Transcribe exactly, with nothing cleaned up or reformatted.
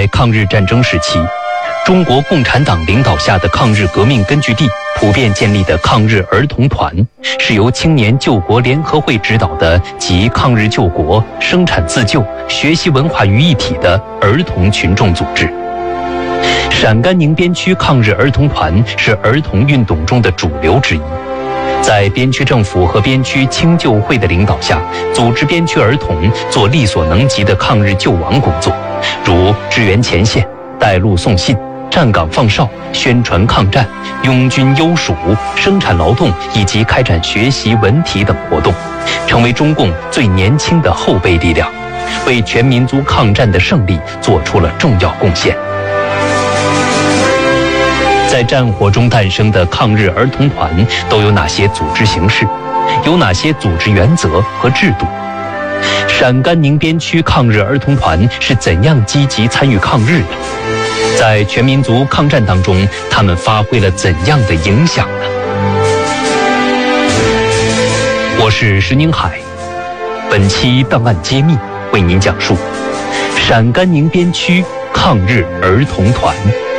在抗日战争时期，中国共产党领导下的抗日革命根据地普遍建立的抗日儿童团，是由青年救国联合会指导的集抗日救国、生产自救、学习文化于一体的儿童群众组织。陕甘宁边区抗日儿童团是儿童运动中的主流之一，在边区政府和边区青救会的领导下，组织边区儿童做力所能及的抗日救亡工作，如支援前线、带路送信、站岗放哨、宣传抗战、拥军优属、生产劳动以及开展学习文体等活动，成为中共最年轻的后备力量，为全民族抗战的胜利做出了重要贡献。在战火中诞生的抗日儿童团都有哪些组织形式？有哪些组织原则和制度？陕甘宁边区抗日儿童团是怎样积极参与抗日的？在全民族抗战当中，他们发挥了怎样的影响呢？我是石宁海，本期档案揭秘为您讲述陕甘宁边区抗日儿童团。